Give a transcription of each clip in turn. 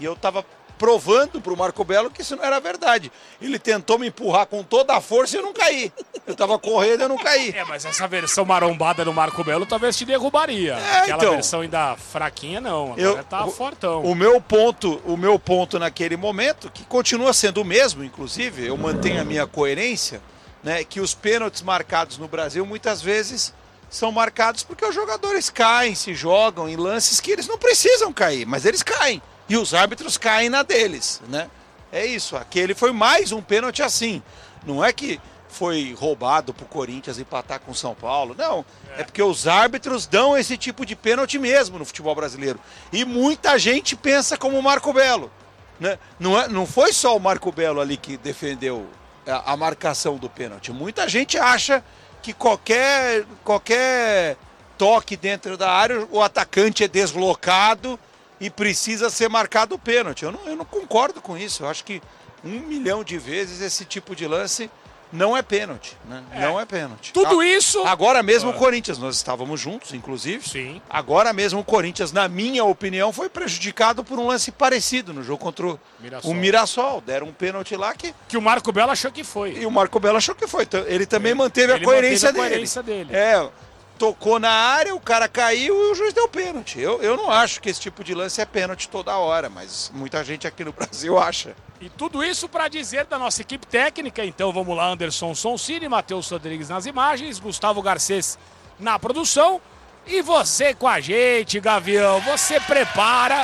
E eu tava provando pro Marco Belo que isso não era verdade. Ele tentou me empurrar com toda a força e eu não caí. Eu tava correndo e eu não caí. Mas essa versão marombada do Marco Belo talvez te derrubaria. Aquela versão ainda fraquinha, não. Agora tá fortão. O meu ponto naquele momento, que continua sendo o mesmo, inclusive, eu mantenho a minha coerência, né, que os pênaltis marcados no Brasil muitas vezes são marcados porque os jogadores caem, se jogam em lances que eles não precisam cair, mas eles caem. E os árbitros caem na deles, né? É isso, aquele foi mais um pênalti assim. Não é que foi roubado pro Corinthians empatar com o São Paulo, não. É porque os árbitros dão esse tipo de pênalti mesmo no futebol brasileiro. E muita gente pensa como o Marco Belo, né? Não foi só o Marco Belo ali que defendeu a marcação do pênalti. Muita gente acha que qualquer toque dentro da área, o atacante é deslocado e precisa ser marcado o pênalti. Eu não concordo com isso. Eu acho que 1 milhão de vezes esse tipo de lance não é pênalti, né? Não é pênalti. Tudo isso... Agora mesmo o Corinthians, nós estávamos juntos, inclusive. Sim. Agora mesmo o Corinthians, na minha opinião, foi prejudicado por um lance parecido no jogo contra o Mirassol. Deram um pênalti lá que o Marco Belo achou que foi. E o Marco Belo achou que foi. Ele também manteve a coerência dele. Tocou na área, o cara caiu e o juiz deu pênalti. Eu não acho que esse tipo de lance é pênalti toda hora, mas muita gente aqui no Brasil acha. E tudo isso para dizer da nossa equipe técnica. Então vamos lá, Anderson Sonsini, Matheus Rodrigues nas imagens, Gustavo Garcês na produção e você com a gente, Gavião. Você prepara.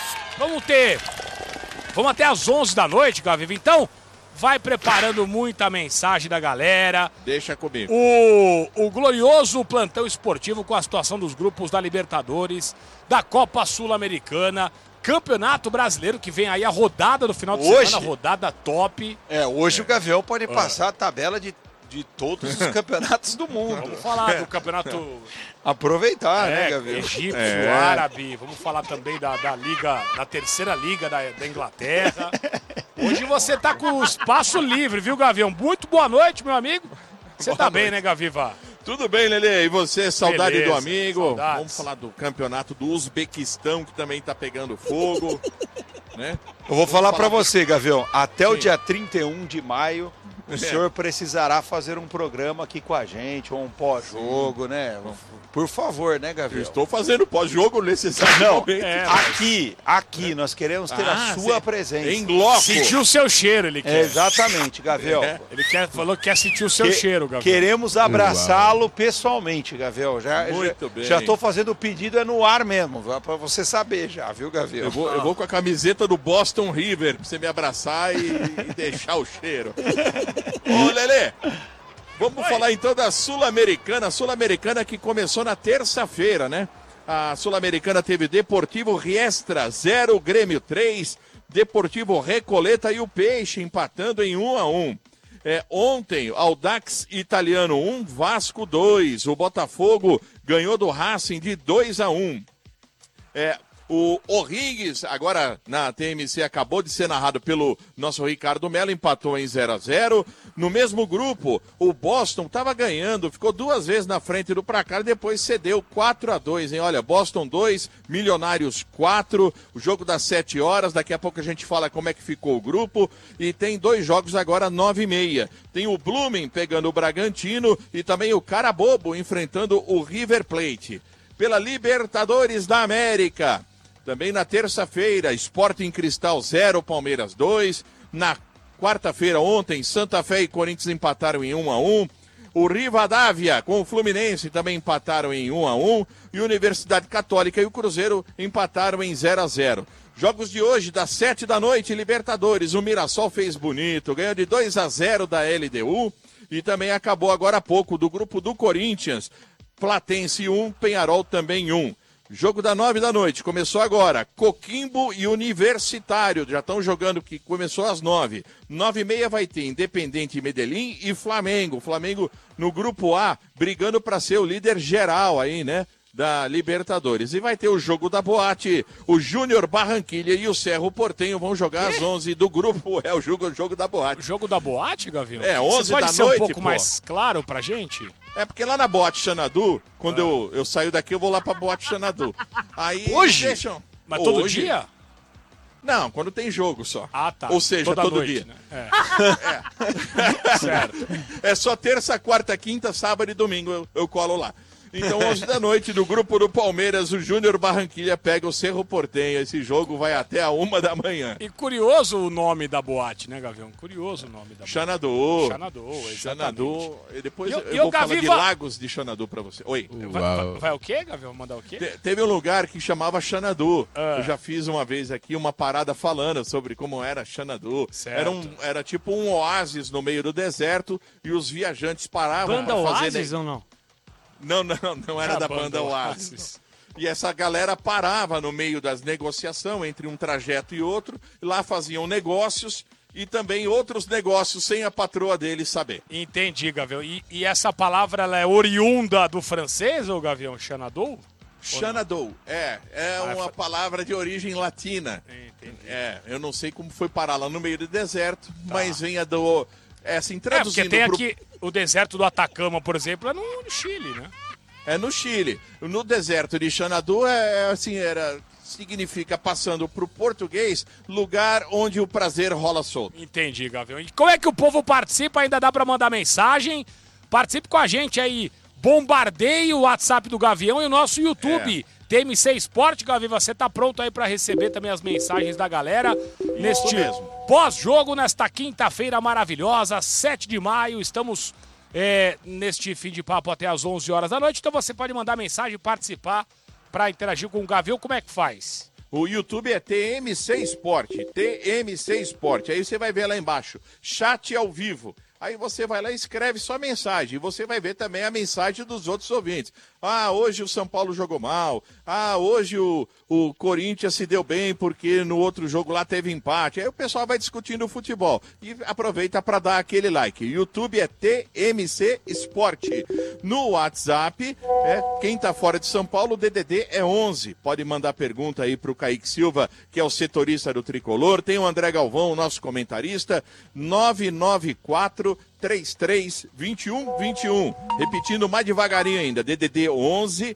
Vamos até às 11 da noite, Gavião. Então vai preparando muita mensagem da galera. Deixa comigo. O glorioso plantão esportivo com a situação dos grupos da Libertadores, da Copa Sul-Americana, Campeonato Brasileiro, que vem aí a rodada do final de semana, rodada top. Hoje o Gavião pode passar a tabela de todos os campeonatos do mundo. Vamos falar do campeonato... Aproveitar, né, Gavião? Egípcio, árabe, vamos falar também da liga, da terceira liga da Inglaterra. Hoje você tá com o espaço livre, viu, Gavião? Muito boa noite, meu amigo. Você tá bem, né, Gaviva? Tudo bem, Lelê? E você, saudade do amigo? Saudades. Vamos falar do campeonato do Uzbequistão, que também tá pegando fogo, né? Eu vou falar para você, Gavião, até o dia 31 de maio, o senhor precisará fazer um programa aqui com a gente, ou um pós-jogo, né? Por favor, né, Gavião? Eu estou fazendo pós-jogo necessariamente. Aqui, nós queremos ter a sua presença. Em loco. Sentir o seu cheiro, ele quer. Exatamente, Gavião. Ele falou que quer sentir o seu cheiro, Gavião. Queremos abraçá-lo pessoalmente, Gavião. Muito bem. Já estou fazendo o pedido no ar mesmo, para você saber já, viu, Gavião? Eu vou com a camiseta do Boston River, pra você me abraçar e deixar o cheiro. Ô, Lelê, vamos falar então da Sul-Americana. Sul-Americana que começou na terça-feira, né? A Sul-Americana teve Deportivo Riestra 0, Grêmio 3, Deportivo Recoleta e o Peixe empatando em 1-1. Ontem, Audax Italiano 1, Vasco 2. O Botafogo ganhou do Racing de 2-1. O O'Higgins, agora na TMC, acabou de ser narrado pelo nosso Ricardo Mello, empatou em 0-0. No mesmo grupo, o Boston estava ganhando, ficou 2 vezes na frente do placar e depois cedeu 4-2, hein? Olha, Boston 2, Milionários 4, o jogo das 7 horas, daqui a pouco a gente fala como é que ficou o grupo. E tem 2 jogos agora 9h30. Tem o Blooming pegando o Bragantino e também o Carabobo enfrentando o River Plate. Pela Libertadores da América, também na terça-feira, Sporting Cristal 0, Palmeiras 2. Na quarta-feira, ontem, Santa Fé e Corinthians empataram em 1-1. O Rivadavia com o Fluminense também empataram em 1-1. E a Universidade Católica e o Cruzeiro empataram em 0-0. Jogos de hoje, das 7 da noite, Libertadores. O Mirassol fez bonito, ganhou de 2-0 da LDU. E também acabou agora há pouco do grupo do Corinthians. Platense 1, Penharol também 1. Jogo da 9 da noite, começou agora. Coquimbo e Universitário, já estão jogando, que começou às 9. 9h30 vai ter Independente Medellín e Flamengo. Flamengo no grupo A, brigando para ser o líder geral aí, né? Da Libertadores. E vai ter o jogo da boate. O Júnior Barranquilha e o Cerro Porteño vão jogar às 11 do grupo. É o jogo da boate. O jogo da boate, Gavião? 11 da noite. Você pode ser um pouco mais claro pra gente? Porque lá na Boate Xanadu, quando eu saio daqui, eu vou lá pra Boate Xanadu. Aí hoje? Deixam... Mas todo dia? Não, quando tem jogo só. Ah, tá. Ou seja, Toda todo noite, dia. Né? Certo. É só terça, quarta, quinta, sábado e domingo eu colo lá. Então, 11 da noite, do grupo do Palmeiras, o Júnior Barranquilla pega o Cerro Porteño. Esse jogo vai até a 1 da manhã. E curioso o nome da boate, né, Gavião? Curioso o nome da boate. Xanadu. Exatamente. Xanadu. E depois E eu vou o falar Gavi de Lagos de Xanadu pra você. Oi. Vai o quê, Gavião? Mandar o quê? Teve um lugar que chamava Xanadu. Ah. Eu já fiz uma vez aqui uma parada falando sobre como era Xanadu. Certo. Era tipo um oásis no meio do deserto e os viajantes paravam Banda pra fazer... Oasis ou não? Não era da banda Oasis. E essa galera parava no meio das negociações entre um trajeto e outro. E lá faziam negócios e também outros negócios sem a patroa deles saber. Entendi, Gavião. E essa palavra ela é oriunda do francês, ou Gavião? Xanadu? Xanadu, uma palavra de origem latina. Entendi. Eu não sei como foi parar lá no meio do deserto, mas venha do... assim, traduzindo... porque tem aqui o deserto do Atacama, por exemplo, é no Chile, né? É no Chile. No deserto de Xanadu, significa, passando para o português, lugar onde o prazer rola solto. Entendi, Gavião. E como é que o povo participa? Ainda dá para mandar mensagem. Participe com a gente aí. Bombardeie o WhatsApp do Gavião e o nosso YouTube. TMC Esporte, Gavi, você tá pronto aí para receber também as mensagens da galera neste pós-jogo, nesta quinta-feira maravilhosa, 7 de maio, estamos neste fim de papo até às 11 horas da noite, então você pode mandar mensagem, participar para interagir com o Gavião, como é que faz? O YouTube é TMC Esporte, TMC Esporte, aí você vai ver lá embaixo, chat ao vivo. Aí você vai lá e escreve sua mensagem. E você vai ver também a mensagem dos outros ouvintes. Ah, hoje o São Paulo jogou mal. Ah, hoje o Corinthians se deu bem porque no outro jogo lá teve empate. Aí o pessoal vai discutindo o futebol. E aproveita para dar aquele like. YouTube é TMC Esporte. No WhatsApp, quem tá fora de São Paulo, o DDD é 11. Pode mandar pergunta aí pro Kaique Silva, que é o setorista do Tricolor. Tem o André Galvão, nosso comentarista. 994-33-2121. Repetindo mais devagarinho ainda. DDD 11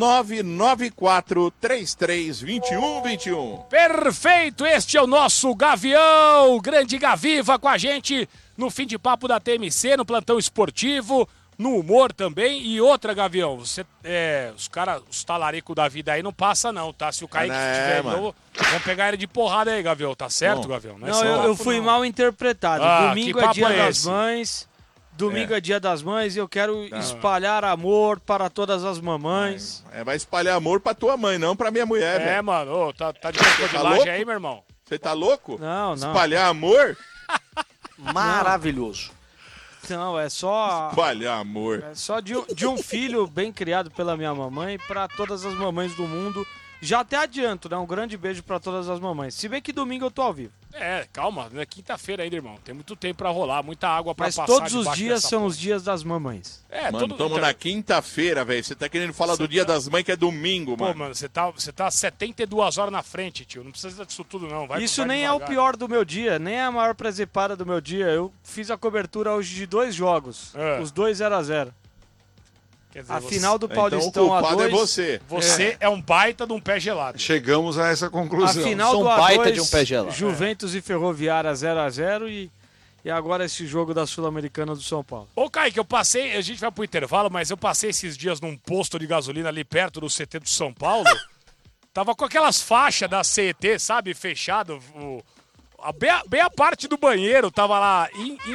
994-33-2121. Perfeito, este é o nosso Gavião, grande Gaviva com a gente no fim de papo da TMC, no plantão esportivo, no humor também. E outra, Gavião, você, os talaricos da vida aí não passa não, tá? Se o Kaique estiver novo, vamos pegar ele de porrada aí, Gavião, tá certo, Bom, Gavião? Não, eu fui mal interpretado. Domingo é dia das mães. Domingo é dia das mães e eu quero espalhar amor para todas as mamães. Vai espalhar amor pra tua mãe, não pra minha mulher, velho. Mano, tá de crocodilagem aí, meu irmão? Você tá louco? Não. Espalhar amor? Maravilhoso. Não, é só... Espalhar amor. É só de um filho bem criado pela minha mamãe para todas as mamães do mundo. Já até adianto, né? Um grande beijo para todas as mamães. Se bem que domingo eu tô ao vivo. Calma, é quinta-feira ainda, irmão. Tem muito tempo pra rolar, muita água pra passar. Mas todos os dias são os dias das mamães. Mano, estamos na quinta-feira, velho. Você tá querendo falar do dia das mães, que é domingo, mano. Pô, mano, você tá 72 horas na frente, tio. Não precisa disso tudo, não. Isso nem é o pior do meu dia, nem é a maior presepada do meu dia. Eu fiz a cobertura hoje de 2 jogos. Os 2 0-0. A final do Paulistão então, o culpado A2. é você. Você é um baita de um pé gelado. Chegamos a essa conclusão. A final Sou do um A2, baita de um pé gelado. Juventus e Ferroviária 0-0 e agora esse jogo da Sul-Americana do São Paulo. Ô, Kaique, a gente vai pro intervalo, mas eu passei esses dias num posto de gasolina ali perto do CT do São Paulo. Tava com aquelas faixas da CET, sabe, fechado. Bem a parte do banheiro, tava lá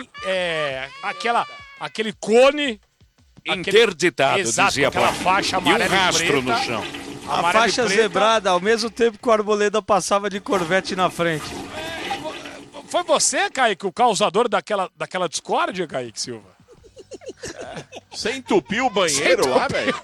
aquele cone... Interditado, exato, dizia aquela Paulo. faixa E amarela um rastro preta, no chão. A faixa zebrada, ao mesmo tempo que o Arboleda passava de Corvette na frente. Foi você, Kaique, o causador daquela discórdia, Kaique Silva? Você entupiu o banheiro lá, velho?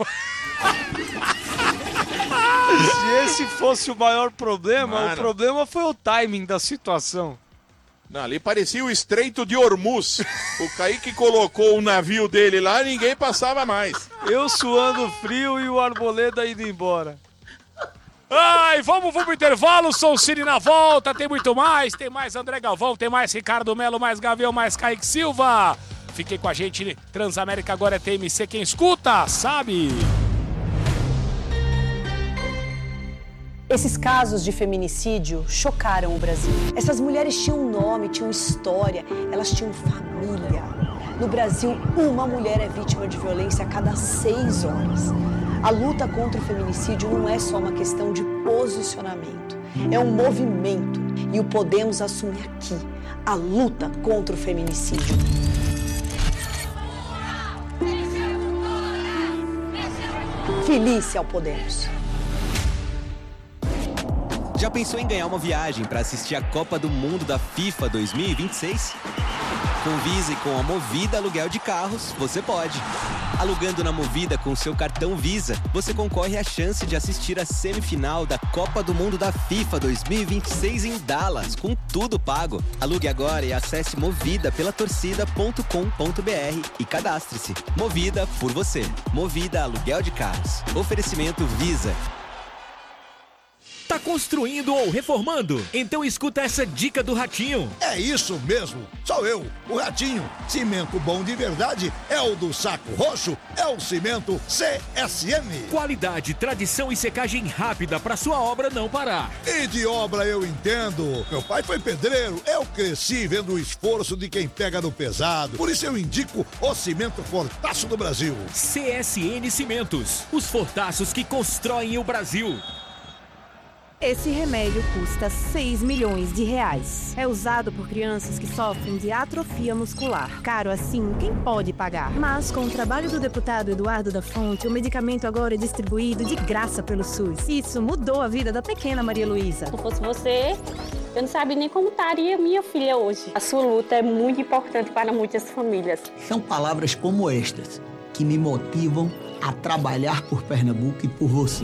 Se esse fosse o maior problema, Mano. o problema foi o timing da situação. Não, ali parecia o Estreito de Hormuz. O Kaique colocou o navio dele lá e ninguém passava mais. Eu suando frio e o Arboleda indo embora. Ai, vamos pro intervalo, São Cine na volta, tem muito mais, tem mais André Galvão, tem mais Ricardo Melo, mais Gavião, mais Kaique Silva. Fiquem com a gente, Transamérica agora é TMC, quem escuta, sabe... Esses casos de feminicídio chocaram o Brasil. Essas mulheres tinham um nome, tinham história, elas tinham família. No Brasil, uma mulher é vítima de violência a cada 6 horas. A luta contra o feminicídio não é só uma questão de posicionamento, é um movimento e o podemos assumir aqui, a luta contra o feminicídio. Felícia ao Podemos. Já pensou em ganhar uma viagem para assistir a Copa do Mundo da FIFA 2026? Com Visa e com a Movida Aluguel de Carros, você pode. Alugando na Movida com seu cartão Visa, você concorre à chance de assistir a semifinal da Copa do Mundo da FIFA 2026 em Dallas, com tudo pago. Alugue agora e acesse movida.torcida.com.br e cadastre-se. Movida por você. Movida Aluguel de Carros. Oferecimento Visa. Tá construindo ou reformando? Então escuta essa dica do Ratinho. É isso mesmo, sou eu, o Ratinho. Cimento bom de verdade é o do Saco Roxo, é o cimento CSM. Qualidade, tradição e secagem rápida para sua obra não parar. E de obra eu entendo. Meu pai foi pedreiro, eu cresci vendo o esforço de quem pega no pesado. Por isso eu indico o cimento Fortaço do Brasil. CSN Cimentos, os fortaços que constroem o Brasil. Esse remédio custa 6 milhões de reais. É usado por crianças que sofrem de atrofia muscular. Caro assim, quem pode pagar? Mas com o trabalho do deputado Eduardo da Fonte, o medicamento agora é distribuído de graça pelo SUS. Isso mudou a vida da pequena Maria Luísa. Se fosse você, eu não sabia nem como estaria minha filha hoje. A sua luta é muito importante para muitas famílias. São palavras como estas que me motivam a trabalhar por Pernambuco e por você.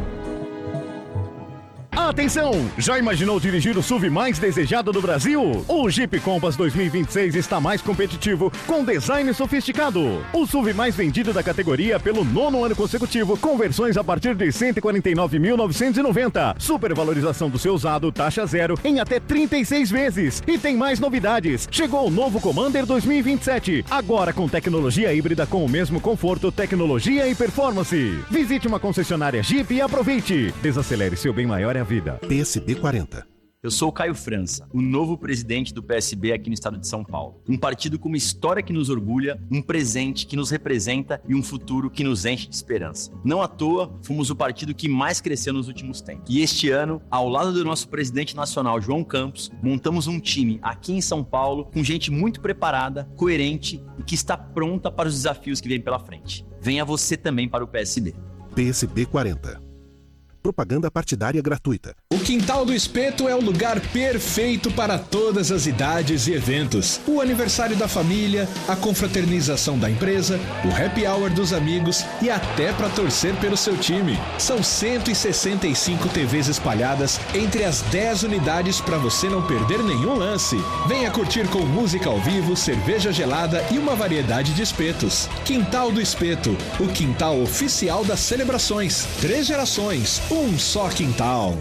Atenção! Já imaginou dirigir o SUV mais desejado do Brasil? O Jeep Compass 2026 está mais competitivo, com design sofisticado. O SUV mais vendido da categoria pelo 9º ano consecutivo, com versões a partir de R$ 149.990. Supervalorização do seu usado, taxa zero, em até 36 vezes. E tem mais novidades. Chegou o novo Commander 2027, agora com tecnologia híbrida com o mesmo conforto, tecnologia e performance. Visite uma concessionária Jeep e aproveite. Desacelere, seu bem maior é a vida. PSB 40. Eu sou o Caio França, o novo presidente do PSB aqui no estado de São Paulo. Um partido com uma história que nos orgulha, um presente que nos representa e um futuro que nos enche de esperança. Não à toa, fomos o partido que mais cresceu nos últimos tempos. E este ano, ao lado do nosso presidente nacional, João Campos, montamos um time aqui em São Paulo com gente muito preparada, coerente e que está pronta para os desafios que vêm pela frente. Venha você também para o PSB. PSB 40. Propaganda partidária gratuita. O Quintal do Espeto é o lugar perfeito para todas as idades e eventos. O aniversário da família, a confraternização da empresa, o happy hour dos amigos e até para torcer pelo seu time. São 165 TVs espalhadas entre as 10 unidades para você não perder nenhum lance. Venha curtir com música ao vivo, cerveja gelada e uma variedade de espetos. Quintal do Espeto, o quintal oficial das celebrações. 3 gerações, um só quintal.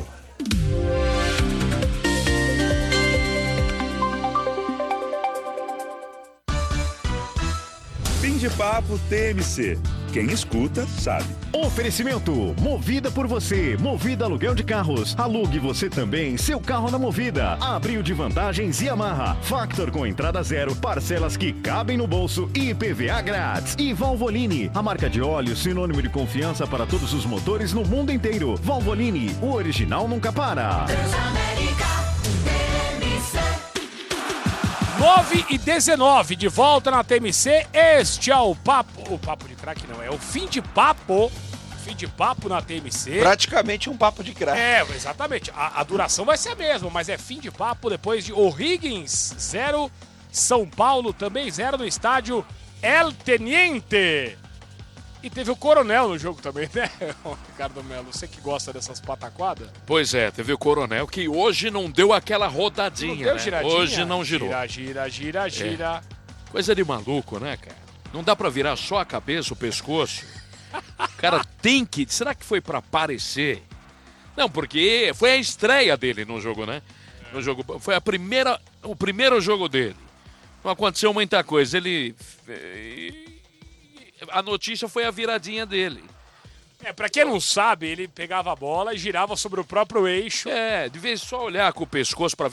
Fim de papo TMC. Quem escuta, sabe. Oferecimento, Movida por você, Movida Aluguel de Carros. Alugue você também seu carro na Movida. Abril de vantagens Yamaha. Factor com entrada zero, parcelas que cabem no bolso e IPVA grátis. E Valvoline, a marca de óleo sinônimo de confiança para todos os motores no mundo inteiro. Valvoline, o original nunca para. 9h19, de volta na TMC. Este é o papo. O papo de craque não, é o fim de papo. Fim de papo na TMC. Praticamente um papo de craque. É, exatamente. A duração vai ser a mesma, mas é fim de papo depois de O'Higgins 0, São Paulo também 0 no estádio El Teniente. E teve o Coronel no jogo também, né, Ricardo Melo? Você que gosta dessas pataquadas? Pois é, teve o Coronel que hoje não deu aquela rodadinha, não deu, né? Giradinha? Hoje não girou. Gira. Coisa de maluco, né, cara? Não dá pra virar só a cabeça, o pescoço. O cara tem que... Será que foi pra aparecer? Não, porque foi a estreia dele no jogo, né? No jogo, foi o primeiro jogo dele. Não aconteceu muita coisa. A notícia foi a viradinha dele. Pra quem não sabe, ele pegava a bola e girava sobre o próprio eixo. Devia só olhar com o pescoço pra ver